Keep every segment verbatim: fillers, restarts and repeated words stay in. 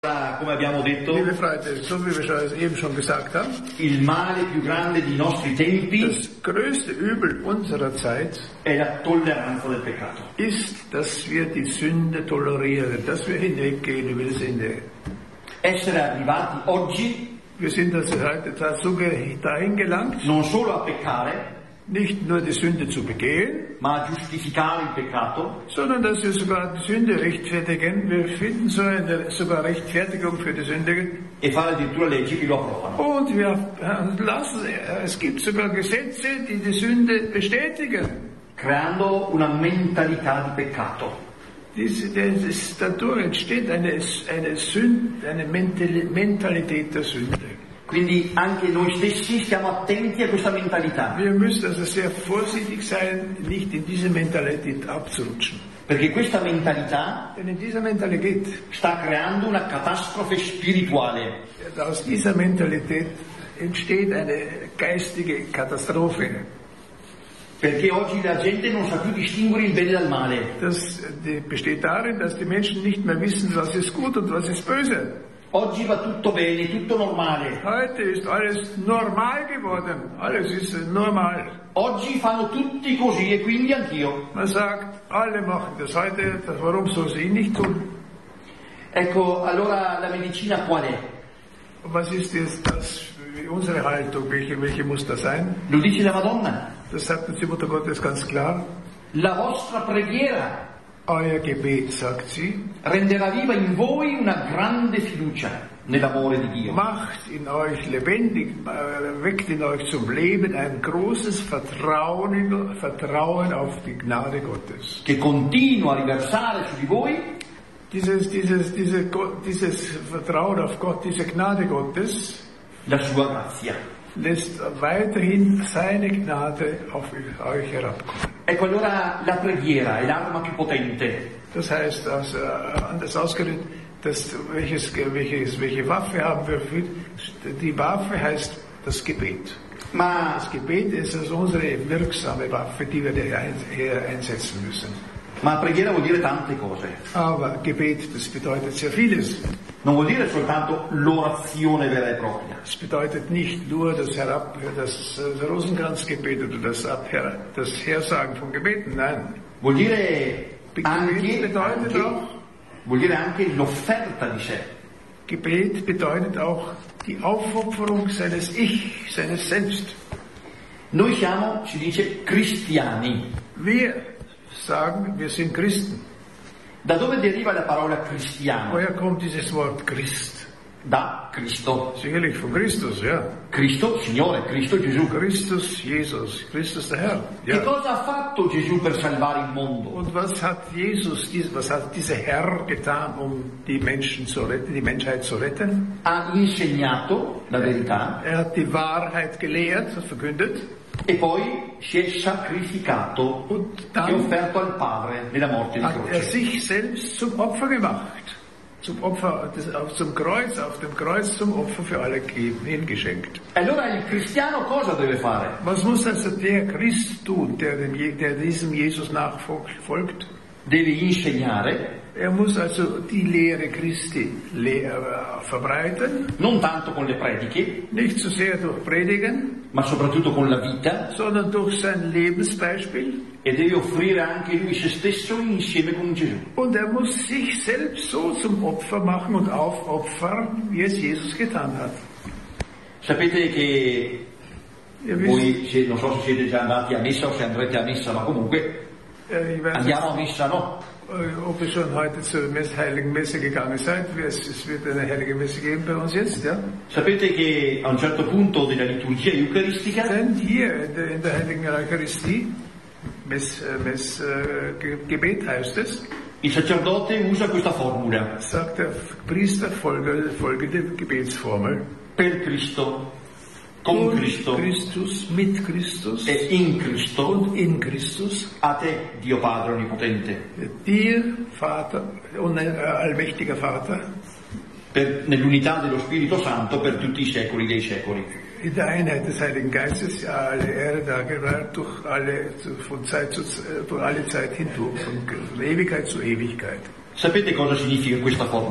Come abbiamo detto, Liebe Freunde, so wie wir schon, eben schon gesagt haben, il male più grande dei nostri tempi das größte Übel unserer Zeit è la tolleranza del peccato. ist, dass wir die Sünde tolerieren, dass wir hinweggehen über die Sünde. Essere arrivati oggi Wir sind also heute dazu ge- dahin gelangt, non solo a peccare, nicht nur die Sünde zu begehen, ma a giustificare il peccato, sondern dass wir sogar die Sünde rechtfertigen. Wir finden so eine sogar Rechtfertigung für die Sünde. e fare addirittura leggi che lo approvano. Und wir äh, lassen, äh, es gibt sogar Gesetze, die die Sünde bestätigen. Creando una mentalità di peccato. Diese, das, dadurch entsteht eine, eine, Sünde, eine Mentalität der Sünde. Quindi anche noi stessi stiamo attenti a questa mentalità, Wir müssen also sehr vorsichtig sein, nicht in diese Mentalität abzurutschen. perché questa mentalità Denn in dieser Mentalität, sta creando una catastrofe spirituale. aus dieser Mentalität entsteht eine geistige Katastrophe. Perché oggi la gente non sa più distinguere il bene dal male. Das die besteht darin, dass die Menschen nicht mehr wissen, was ist gut und was ist böse. Oggi va tutto bene, tutto normale. Heute ist alles normal geworden. Alles ist normal. Oggi fanno tutti così e quindi anch'io. Man sagt, alle machen das heute, warum soll sie nicht tun? Ecco, allora la medicina qual è? Was ist jetzt das, unsere Haltung? Welche, welche muss das sein? Lo dice la Madonna. Das sagt uns die Mutter Gottes ganz klar. La vostra preghiera Euer Gebet, sagt sie, renderà viva in voi una grande fiducia nell'amore di Dio, macht in euch lebendig, äh, weckt in euch zum Leben ein großes Vertrauen, Vertrauen auf die Gnade Gottes. che continua a riversare su di voi Dieses, dieses, diese, Gott- dieses Vertrauen auf Gott, diese Gnade Gottes, la sua grazia. lässt weiterhin seine Gnade auf euch herabkommen. Ecco, allora la preghiera è l'arma più potente. Das heißt, also, äh, anders ausgedrückt, dass, welches, welches, welche Waffe haben wir? Für, die Waffe heißt das Gebet. Ma Das Gebet ist also unsere wirksame Waffe, die wir hier ein- hier einsetzen müssen. Ma preghiera vuol dire tante cose. Aber Gebet, das bedeutet sehr vieles. Non vuol dire soltanto l'orazione vera e propria. Es bedeutet nicht nur das, Herab, das äh, Rosenkranzgebet oder das, Abher, das Hersagen von Gebeten, nein. Vuol dire Gebet anche, bedeutet anche, auch, vuol dire anche l'offerta di sé. Gebet bedeutet auch die Aufopferung seines Ich, seines Selbst. Noi siamo, si dice, cristiani. Wir sagen, wir sind Christen. Da dove deriva la parola cristiano? Woher kommt dieses Wort Christ? Da Cristo. Sicherlich von Christus, ja. Cristo, Signore, Cristo Gesù. Christus, Jesus, Christus der Herr. Che Ja. cosa ha fatto Gesù per salvare il mondo? Und was hat Jesus, dies- was hat dieser Herr getan, um die Menschen zu retten, die Menschheit zu retten? Ha insegnato la verità Er hat die Wahrheit gelehrt, verkündet. e poi si è sacrificato Und e dann offerto al Padre nella morte di hat er croce. sich selbst zum Opfer gemacht. Zum Opfer, das, auf, zum Kreuz, auf dem Kreuz zum Opfer für alle gegeben, hingeschenkt. Allora il cristiano cosa deve fare? Was muss also der Christ tun, der, dem, Je- der diesem Jesus nachfolgt? Deve insegnare, Er muss also die Lehre Christi lehr, verbreiten, non tanto con le prediche, nicht so sehr durch Predigen, ma soprattutto con la vita, sondern durch sein Lebensbeispiel. e deve offrire anche lui se stesso insieme con Gesù. Und er muss sich selbst so zum Opfer machen und aufopfern, wie es Jesus getan hat. Sapete che Ihr wisst, voi, se- non so se siete già andati a messa o se andrete a messa, ma comunque äh, ich weiß andiamo a messa, no? nicht, äh, ob ihr schon heute zur Mess, Heiligen Messe gegangen seid. Es, es wird eine Heilige Messe geben bei uns jetzt, ja. Sapete che a un certo punto della liturgia eucaristica Denn hier in der, in der Heiligen Eucharistie, Mess, äh, Mess, äh, Ge- Gebet heißt es, il sacerdote usa questa formula: sagt der Priester folgende, folgende Gebetsformel. per Cristo, con Und Cristo Christus, mit Christus e in Cristo, und in Christus, a te, Dio Padre Onnipotente, dir, Vater, un- äh, allmächtiger Vater, per- nell'unità dello Spirito Santo per tutti i secoli dei secoli. in der Einheit des Heiligen Geistes, ja, alle Ehre da gewährt durch alle, von Zeit zu, durch alle Zeit hindurch, von Ewigkeit zu Ewigkeit. Sapete cosa significa questa formula?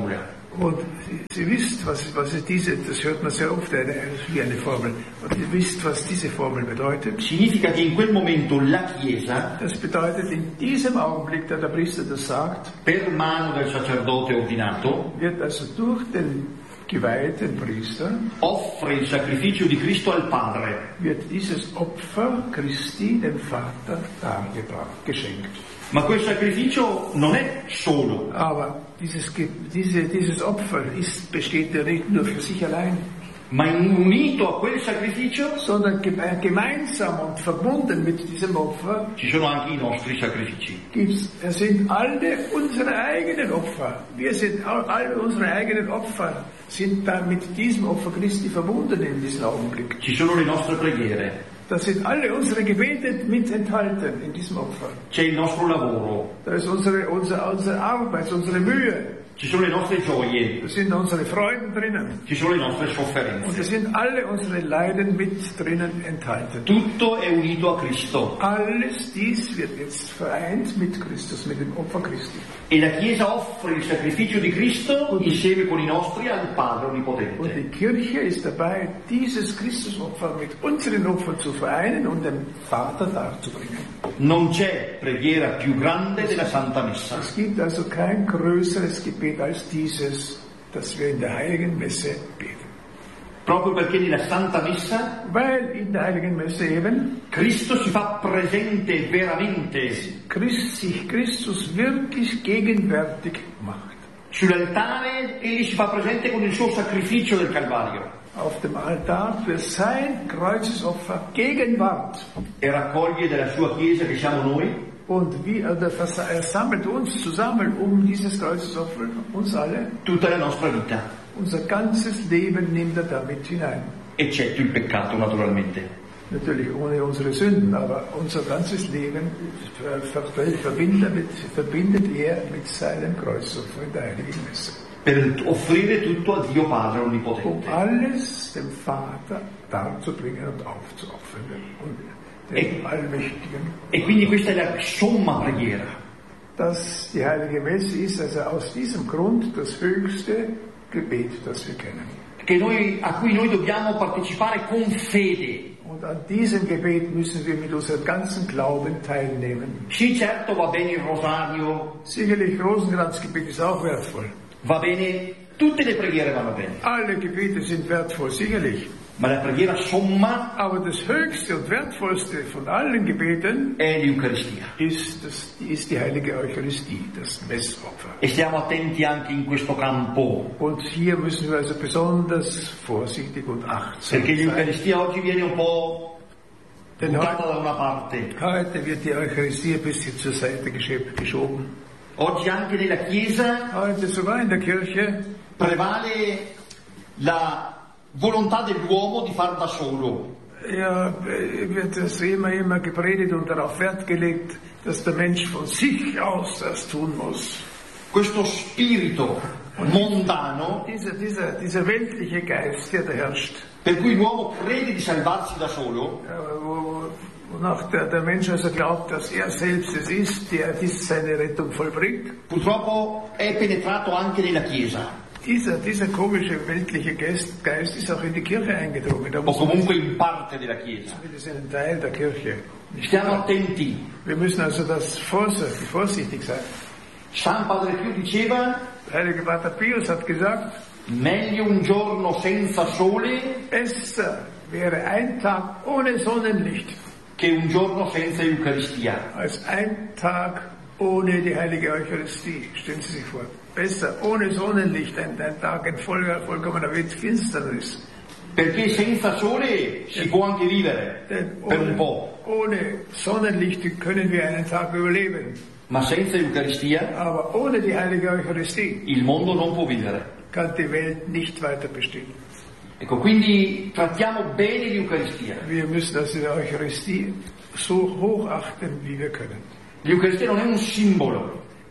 Und Sie, Sie wisst, was, was ist diese, das hört man sehr oft eine, wie eine Formel. Und ihr wisst, was diese Formel bedeutet. Significa che in quel momento la Chiesa, Das bedeutet, in diesem Augenblick, da der Priester das sagt, per mano del sacerdote ordinato, wird also durch den geweihten Priester, offre il sacrificio di Cristo al Padre. wird dieses Opfer Christi dem Vater dargebracht, geschenkt. Ma quel sacrificio non è solo, Aber dieses, Ge- diese, dieses Opfer ist, besteht ja nicht nur für sich allein, ma in- unito a quel sacrificio sondern geme- gemeinsam und verbunden mit diesem Opfer ci sono anche i nostri sacrifici. gibt's, es sind alle unsere eigenen Opfer. Wir sind, all- alle unsere eigenen Opfer sind dann mit diesem Opfer Christi verbunden in diesem Augenblick. Ci sono le nostre preghiere, Da sind alle unsere Gebete mit enthalten in diesem Opfer. c'è il nostro lavoro, Da ist unsere, unsere, unsere Arbeit, unsere Mühe. ci sono le nostre gioie, Da sind unsere Freuden drinnen. ci sono le nostre Und sofferenze. da sind alle unsere Leiden mit drinnen enthalten. Tutto è unito a Cristo Alles dies wird jetzt vereint mit Christus, mit dem Opfer Christi. e la Chiesa offre il sacrificio di Cristo insieme con i nostri al Padre Und Onnipotente. die Kirche ist dabei, dieses Christusopfer mit unseren Opfern zu vereinen und dem Vater darzubringen. Non c'è preghiera più grande della Santa Messa. Es gibt also kein größeres Gebet als dieses, das wir in der Heiligen Messe beten. Proprio perché nella Santa Messa Weil in der Heiligen Messe eben Cristo si fa presente veramente. Christ, sich Christus wirklich gegenwärtig macht. Sull'altare egli si fa presente con il suo sacrificio del Calvario Auf dem Altar für sein Kreuzesopfer Gegenwart. e raccoglie dalla sua Chiesa che siamo noi Und wie, er, er sammelt uns zusammen um dieses Kreuzesopfer, uns alle. tutta la nostra vita, Unser ganzes Leben nimmt er damit hinein. eccetto il peccato naturalmente. Natürlich ohne unsere Sünden, aber unser ganzes Leben ver- ver- verbindet, mit, verbindet er mit seinem Kreuzopfer in der Heiligen Messe. Per offrire tutto a Dio Padre Um Onnipotente. alles dem Vater darzubringen und aufzuopfern. Und dem Allmächtigen. E quindi questa è la somma preghiera. Dass die Heilige Messe ist also aus diesem Grund das höchste Gebet, das wir kennen. Che noi, a cui noi dobbiamo partecipare con fede. Und an diesem Gebet müssen wir mit unserem ganzen Glauben teilnehmen. Sì, certo, va bene il rosario, Sicherlich, Rosenkranzgebet ist auch wertvoll. va bene, tutte le preghiere vanno bene, Alle Gebete sind wertvoll, sicherlich. ma la preghiera somma Aber das höchste und wertvollste von allen Gebeten è l'Eucaristia. ist, das, ist die heilige Eucharistie, das Messopfer. E stiamo attenti anche in questo campo, Und hier müssen wir also besonders vorsichtig und achtsam perché sein. l'Eucaristia oggi viene un po' Denn buttata heute, da una parte. heute wird die Eucharistie ein bisschen zur Seite geschob- geschoben. Oggi anche nella Chiesa Heute sogar in der Kirche prevale la volontà dell'uomo di far da solo. ja, wird das immer, immer gepredigt und darauf Wert gelegt, dass der Mensch von sich aus das tun muss. Questo spirito mondano Dieser, dieser, dieser weltliche Geist, der da herrscht, per cui l'uomo crede di salvarsi da solo, ja, wo, wonach der, der Mensch also glaubt, dass er selbst es ist, der dies seine Rettung vollbringt. purtroppo è penetrato anche nella Chiesa, Dieser, dieser komische weltliche Geist, Geist ist auch in die Kirche eingedrungen. Da o muss man comunque in parte della Chiesa. zumindest ein Teil der Kirche. Stiamo attenti. Wir müssen also das vorsichtig, vorsichtig sein. San Padre Pio diceva, Der heilige Pater Pius hat gesagt, meglio un giorno senza sole besser wäre ein Tag ohne Sonnenlicht che un giorno senza Eucaristia. als ein Tag ohne die heilige Eucharistie. Stellen Sie sich vor. Besser ohne Sonnenlicht, ein, ein Tag in voll, vollkommener Finsternis. Perché senza sole si può anche vivere, Denn per un ohne, po', ohne Sonnenlicht können wir einen Tag überleben. ma senza Eucaristia Aber ohne die heilige Eucharistie il mondo non può vivere. kann die Welt nicht weiter bestehen. Ecco, quindi trattiamo bene l'Eucaristia. Wir müssen also die Eucharistie so hoch achten, wie wir können. L'Eucaristia non è un simbolo,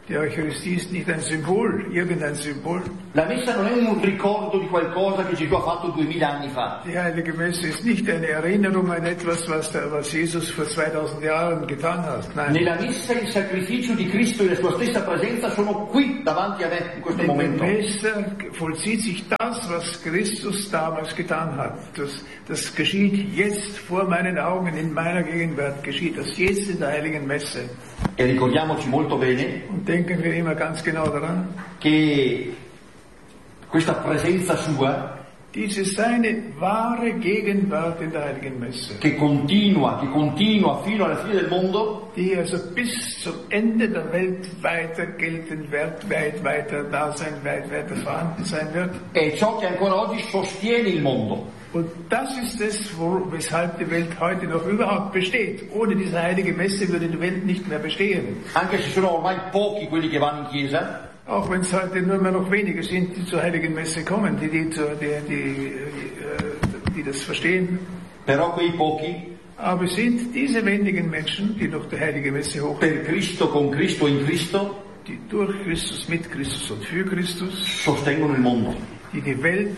Die Eucharistie ist nicht ein Symbol, irgendein Symbol. La messa non è un ricordo di qualcosa che Gesù ha fatto duemila anni fa. Die Heilige Messe ist nicht eine Erinnerung an etwas, was, der, was Jesus vor zweitausend Jahren getan hat. Nein. Nella messa il sacrificio di Cristo e la sua stessa presenza sono qui davanti a me in questo In der momento. Messe vollzieht sich das, was Christus damals getan hat. Das, das geschieht jetzt vor meinen Augen, in meiner Gegenwart geschieht das jetzt in der Heiligen Messe. E ricordiamoci molto bene Und denken wir immer ganz genau daran, che questa presenza sua, diese seine wahre Gegenwart in der Heiligen Messe, che continua, che continua fino alla fine del mondo, die also bis zum Ende der Welt weiter gelten wird, weit weiter da sein, weit weiter vorhanden sein wird. è ciò che ancora oggi sostiene il mondo. Und das ist es, wo, weshalb die Welt heute noch überhaupt besteht. Ohne diese heilige Messe würde die Welt nicht mehr bestehen. Anche se sono ormai pochi quelli che vanno in chiesa, Auch wenn es heute nur mehr noch wenige sind, die zur heiligen Messe kommen, die, die, zur- die, die, die, die das verstehen. però quei pochi, Aber es sind diese wenigen Menschen, die durch die heilige Messe hochgehen, per Cristo, con Cristo, in Cristo, die durch Christus, mit Christus und für Christus, sostengono il mondo. die die Welt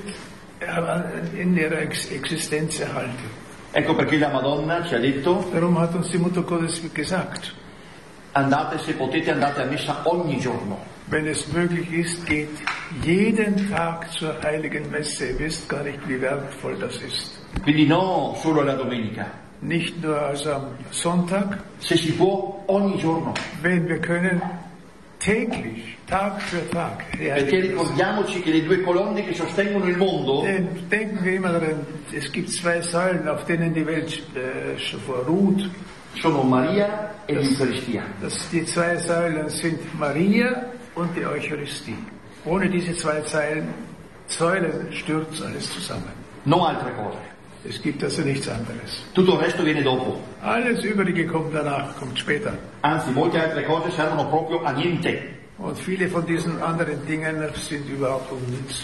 in ihrer Ex- Existenz erhalten. Ecco perché la Madonna ci ha detto: Darum hat uns die Mutter Gottes gesagt, andate, se potete, andate a messa ogni giorno. wenn es möglich ist, geht jeden Tag zur heiligen Messe. Ihr wisst gar nicht, wie wertvoll das ist. Quindi no solo la domenica, Nicht nur also am Sonntag, se si può ogni giorno, wenn wir können, täglich, Tag für Tag. Die perché heilige Messe. ricordiamoci che le due colonne che sostengono il mondo Denn denken wir immer daran, es gibt zwei Säulen, auf denen die Welt äh, ruht. sono Maria e l'Eucaristia. Das, die zwei Säulen sind Maria und die Eucharistie. Ohne diese zwei Säulen, Säulen stürzt alles zusammen. Non altre cose. Es gibt also nichts anderes. Tutto il resto viene dopo. Alles Übrige kommt danach, kommt später. Anzi, molte altre cose servono proprio a niente. Und viele von diesen anderen Dingen sind überhaupt um nichts.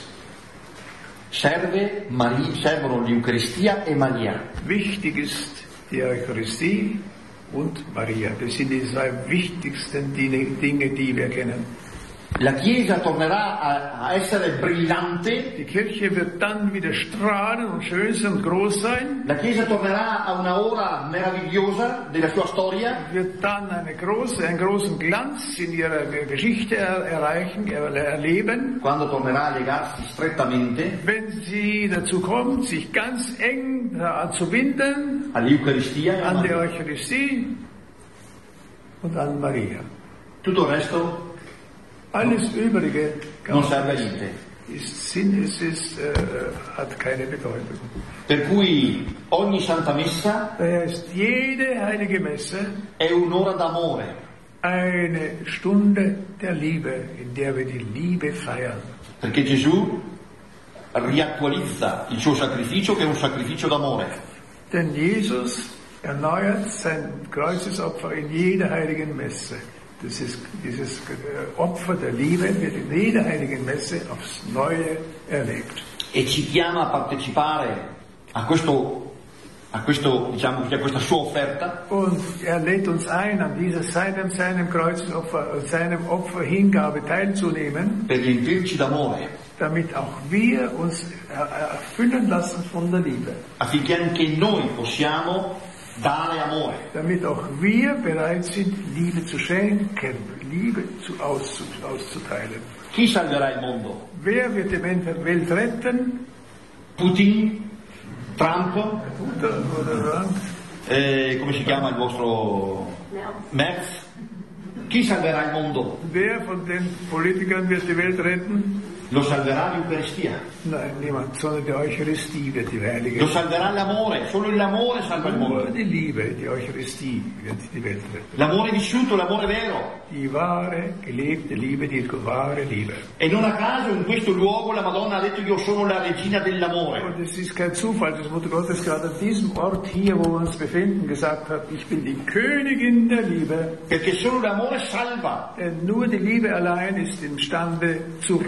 Serve Maria, servono l'Eucaristia e Maria. Wichtig ist die Eucharistie und Maria. Das sind die zwei wichtigsten Dinge, die wir kennen. La Chiesa tornerà a, a essere brillante, Die Kirche wird dann wieder strahlen und schön sein und groß sein. la Chiesa tornerà a una ora meravigliosa della sua storia, Wird dann eine große, einen großen Glanz in ihrer Geschichte er, erreichen, er, erleben, quando tornerà a legarsi strettamente wenn sie dazu kommt, sich ganz eng daran zu binden all'Eucaristia e a an die Maria. Eucharistie und an Maria. Tutto il resto Alles Übrige non serve a niente. ist Sinn, es ist, äh, hat keine Bedeutung. Per cui ogni Santa Messa Daher ist jede heilige Messe è un'ora d'amore, eine Stunde der Liebe, in der wir die Liebe feiern. perché Gesù riattualizza il suo sacrificio, che è un sacrificio d'amore. Denn Jesus erneuert sein Kreuzesopfer in jeder heiligen Messe. Das ist, dieses äh, Opfer der Liebe wird in jeder heiligen Messe aufs Neue erlebt. E ci chiama a partecipare a questo, a questo, diciamo così, a questa sua offerta, Und er lädt uns ein, an dieser seinem, seinem Kreuzesopfer, seinem Opfer Hingabe teilzunehmen, per riempirci d'amore, damit auch wir uns er- erfüllen lassen von der Liebe. affinché anche noi possiamo dare amore. Damit auch wir bereit sind, Liebe zu schenken, Liebe zu auszu, auszuteilen. Chi salverà il mondo? Wer wird die Welt retten? Putin? Trump? Oder, oder, Eh, come si chiama il vostro Merz? Chi salverà il mondo? wer von den Politikern wird die Welt retten? Lo salverà l'Eucaristia, Nein, niemand, sondern die Eucharistie wird die Heilige. lo salverà l'amore, solo l'amore salva il Nur mondo. die Liebe, die Eucharistie wird die Welt retten. L'amore vissuto, l'amore vero. Die wahre, gelebte Liebe, die wahre Liebe. E non a caso in questo luogo la Madonna ha detto: io sono la regina dell'amore. Und es ist kein Zufall, dass Mutter Gottes gerade an diesem Ort hier, wo wir uns befinden, gesagt hat, ich bin die Königin der Liebe. Perché solo l'amore salva. Denn nur die Liebe allein ist imstande zu retten.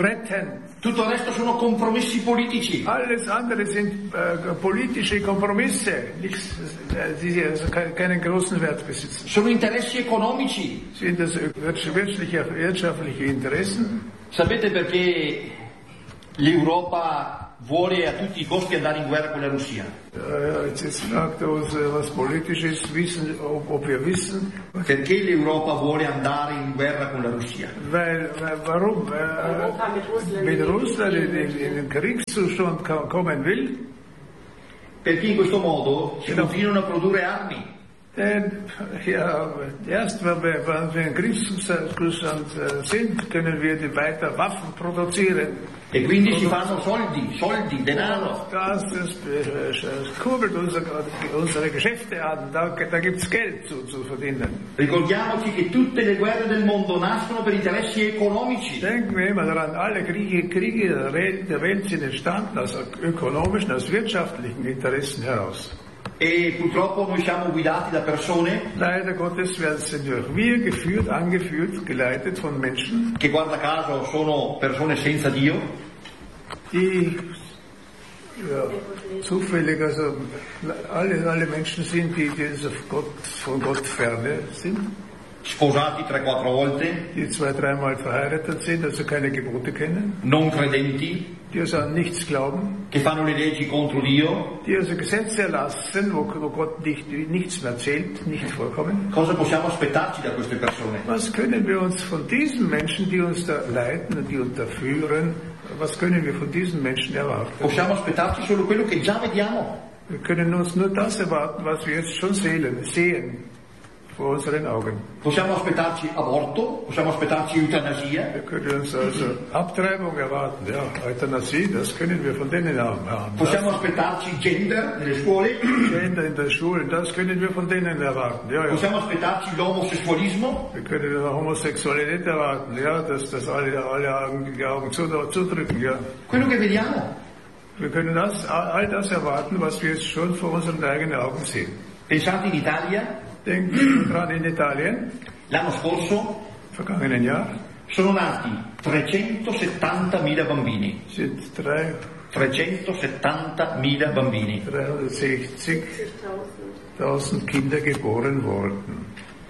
Tutto il resto sono compromessi politici. Alles andere sind äh, politische Kompromisse, nichts, äh, die also keinen großen Wert besitzen. Sono interessi economici. Sind das wirtschaftliche, wirtschaftliche Interessen? Sapete perché l'Europa vuole a tutti i costi andare in guerra con la Russia? Äh, jetzt, jetzt fragt er uns äh, was Politisches, wissen, ob, ob wir wissen. Perché l'Europa vuole andare in guerra con la Russia? Weil, weil warum? Äh, mit Russland in, in, in den Kriegszustand kommen will? Perché in questo modo si continuano a produrre armi. Denn ja, erst wenn wir, wenn wir in Kriegszustand sind, können wir weiter Waffen produzieren. E quindi si fanno soldi, soldi, denaro. Das, das, das kurbelt unsere, unsere Geschäfte an, da, da gibt es Geld zu, zu verdienen. Ricordiamoci che tutte le guerre del mondo nascono per interessi economici. Denken wir immer daran, alle Kriege, Kriege der Welt, der Welt sind entstanden aus ökonomischen, aus wirtschaftlichen Interessen heraus. E purtroppo noi siamo guidati da persone Leider Gottes sind wir geführt, angeführt, geleitet von Menschen, che guarda caso sono persone senza Dio, die ja, zufällig, also alle, alle Menschen sind, die, die Gott, von Gott ferne sind, sposati tre quattro volte, die zwei, dreimal verheiratet sind, also keine Gebote kennen, non credenti, die also an nichts glauben, che fanno le leggi contro Dio. die also Gesetze erlassen, wo, wo Gott nicht, nichts mehr zählt, nicht vorkommen. Cosa possiamo aspettarci da queste persone? Was können wir uns von diesen Menschen, die uns da leiten und die uns da führen, was können wir von diesen Menschen erwarten? Possiamo aspettarci solo quello che già vediamo. Wir können uns nur das erwarten, was wir jetzt schon sehen, sehen vor unseren Augen. Possiamo aspettarci aborto, possiamo aspettarci eutanasia, Wir können uns also Abtreibung erwarten, ja, Euthanasie, das können wir von denen haben. possiamo aspettarci gender nelle scuole, Kinder in der Schule, das können wir von denen erwarten. Ja, ja. possiamo aspettarci l'omosessualismo, Wir können die Homosexualität erwarten, ja, dass das alle, alle Augen, die Augen zudrücken, ja. quello che vediamo. Wir können das, all das erwarten, was wir jetzt schon vor unseren eigenen Augen sehen. Pensate in Italia, Denken wir dran, in Italien, l'anno scorso vergangenen Jahr, sono nati trecentosettantamila bambini, sind drei, trecentosettantamila bambini. dreihundertsechzigtausend Kinder geboren worden.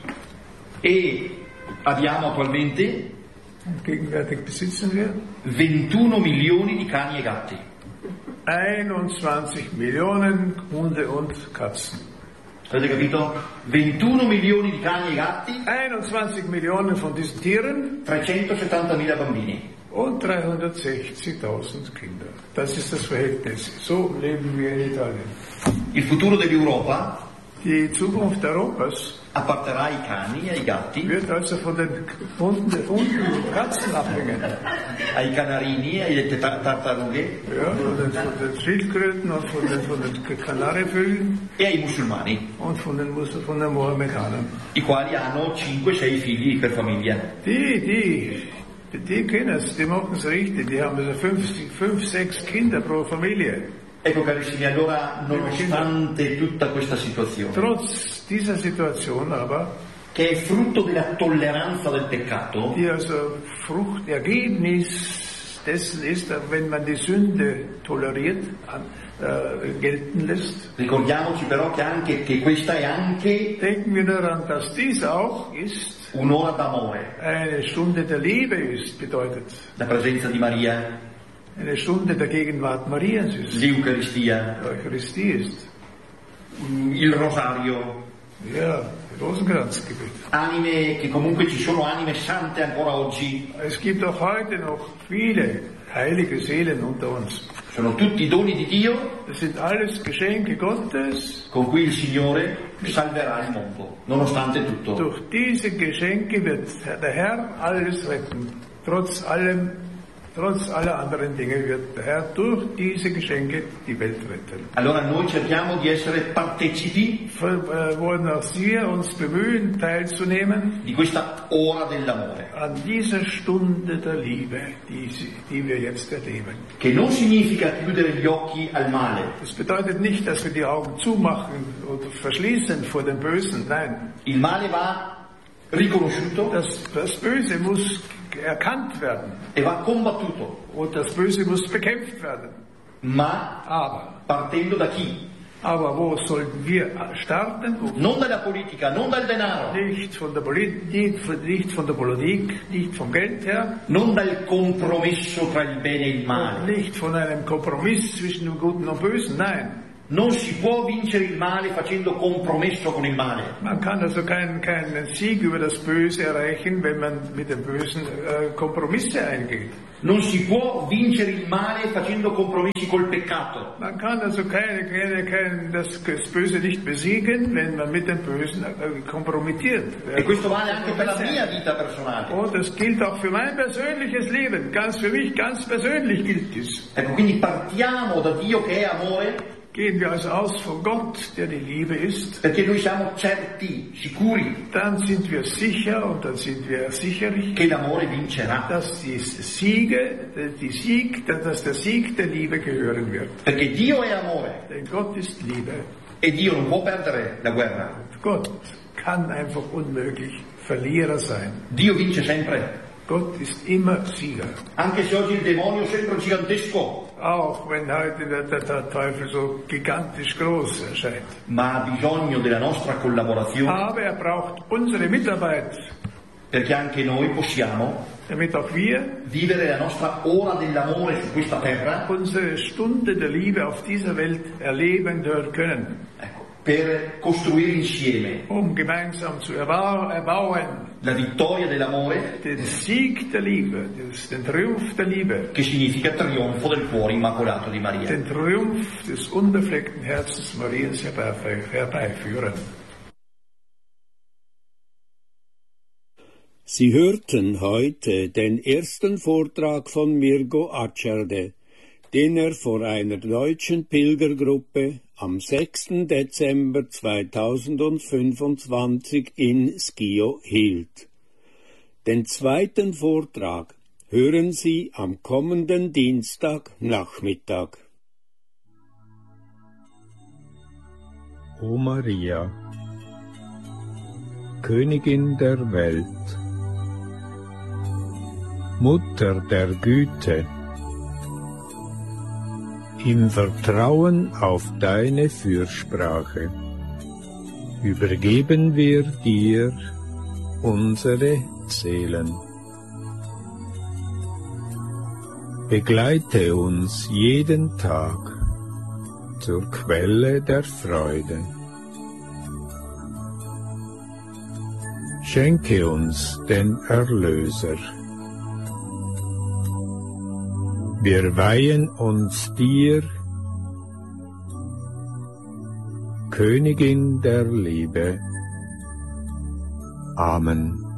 E abbiamo attualmente Und gegenwärtig besitzen wir ventuno milioni di cani e gatti. einundzwanzig Millionen Hunde und Katzen. Avete capito? ventuno milioni di cani e gatti, einundzwanzig Millionen von diesen Tieren trecentosettantamila bambini. und dreihundertsechzigtausend Kinder. Das ist das Verhältnis. So leben wir in Italien. Il futuro dell'Europa Die Zukunft Europas apparterà ai cani e ai gatti, wird also von den Hunden, Hunden und Katzen abhängen. ai canarini, alle tar- tartarughe Ja, von den, von den Schildkröten und von den, von den Kanarienvögeln e ai musulmani, und von den, Mus- von den Mohammedanern. i quali hanno cinque sei figli per famiglia. Die, die, die, die kennen es, die machen es richtig, die haben also fünf, fünf, sechs Kinder pro Familie. Ecco carissimi, allora nonostante tutta questa situazione, Trotz dieser Situation aber, che è frutto della tolleranza del peccato, die also Frucht, Ergebnis dessen ist, wenn man die Sünde toleriert, an, äh, gelten lässt, ricordiamoci però che, anche, che questa è anche denken wir daran, dass dies auch ist, un'ora d'amore, eine Stunde der Liebe ist, bedeutet, la presenza di Maria, eine Stunde der Gegenwart Mariens ist, l'Eucaristia, die Eucharistie ist, il rosario, ja, Rosenkranzgebet. anime che comunque ci sono anime sante ancora oggi, Es gibt auch heute noch viele heilige Seelen unter uns. sono tutti doni di Dio Das sind alles Geschenke Gottes. con cui il Signore salverà il mondo, nonostante tutto. Durch diese Geschenke wird der Herr alles retten. Trotz allem, trotz aller anderen Dinge wird der Herr durch diese Geschenke die Welt retten. Allora noi cerchiamo di essere partecipi Wir äh, wollen auch wir uns bemühen, teilzunehmen di questa ora dell'amore, an dieser Stunde der Liebe, die, sie- die wir jetzt erleben. che non significa chiudere gli occhi al male. Das bedeutet nicht, dass wir die Augen zumachen oder verschließen vor dem Bösen. Nein, Il male va riconosciuto, das, das Böse muss erkannt werden. E va combattuto. Und das Böse muss bekämpft werden. Ma Aber, partendo da chi? aber wo sollten wir starten? Non dalla politica, non dal denaro, Nicht von der Politik, nicht von, nicht von der Politik, nicht vom Geld her, non dal compromesso tra il bene e il und male. nicht von einem Kompromiss zwischen dem Guten und Bösen. Nein, Non si può vincere il male facendo compromesso con il male. man kann also keinen, keinen Sieg über das Böse erreichen, wenn man mit dem Bösen äh, Kompromisse eingeht. Non si può vincere il male facendo compromessi col peccato. Man kann also keine, keine, keine, das, das Böse nicht besiegen, wenn man mit dem Bösen äh, kompromittiert. E questo vale anche per la mia vita personale. Und das gilt auch für mein persönliches Leben. Ganz für mich, ganz persönlich gilt es. Ecco, quindi partiamo da Dio che è amore, Gehen wir also aus von Gott, der die Liebe ist, perché noi siamo certi, sicuri dann sind wir sicher und dann sind wir sicherlich, che l'amore vincerà. dass die Siege, die Sieg, dass der Sieg der Liebe gehören wird. Perché Dio è amore Denn Gott ist Liebe. e Dio non può perdere la guerra. Gott kann einfach unmöglich Verlierer sein. Dio vince sempre, Gott ist immer Sieger. anche se oggi il demonio sembra gigantesco, Auch wenn heute der, der, der Teufel so gigantisch groß erscheint. ma ha bisogno della nostra collaborazione, Aber er braucht unsere Mitarbeit, perché anche noi possiamo damit auch wir vivere la nostra ora dell'amore su questa terra, unsere Stunde der Liebe auf dieser Welt erleben können, ecco, per costruire insieme um gemeinsam zu erbau erbauen la vittoria dell'amore, den Sieg der Liebe, den Triumph der Liebe, che significa trionfo del cuore immacolato di Maria. den Triumph des unbefleckten Herzens Mariens herbeiführen. Sie hörten heute den ersten Vortrag von Mirko Acerde, den er vor einer deutschen Pilgergruppe am sechsten Dezember zweitausendfünfundzwanzig in Schio hielt. Den zweiten Vortrag hören Sie am kommenden Dienstagnachmittag. O Maria, Königin der Welt, Mutter der Güte, im Vertrauen auf deine Fürsprache übergeben wir dir unsere Seelen. Begleite uns jeden Tag zur Quelle der Freude. Schenke uns den Erlöser. Wir weihen uns dir, Königin der Liebe. Amen.